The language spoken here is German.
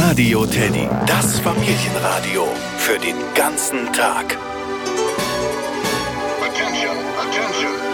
Radio Teddy, das Familienradio für den ganzen Tag. Attention, attention.